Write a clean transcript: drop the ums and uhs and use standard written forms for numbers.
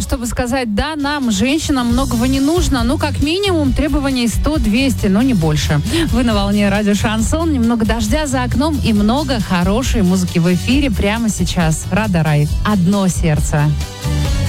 чтобы сказать, да, нам, женщинам, многого не нужно. Ну, как минимум, требований 100-200, но не больше. Вы на волне радио Шансон. Немного дождя за окном и много хорошей музыки в эфире прямо сейчас. Рада Рай. «Одно сердце».